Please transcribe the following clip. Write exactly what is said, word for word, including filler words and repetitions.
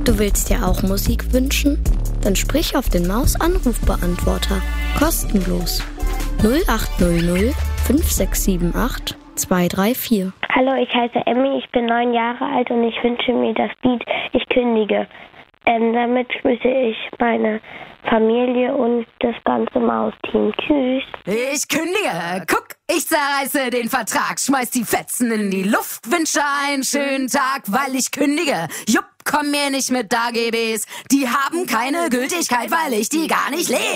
Du willst dir auch Musik wünschen? Dann sprich auf den Maus-Anrufbeantworter. Kostenlos. null acht null null fünf sechs sieben acht zwei drei vier. Hallo, ich heiße Emmy, ich bin neun Jahre alt und ich wünsche mir das Lied Ich kündige. Ähm, damit grüße ich meine Familie und das ganze Mausteam. Tschüss. Ich kündige. Guck, ich zerreiße den Vertrag. Schmeiß die Fetzen in die Luft. Wünsche einen schönen Tag, weil ich kündige. Jupp, komm mir nicht mit A G Bs. Die haben keine Gültigkeit, weil ich die gar nicht lese.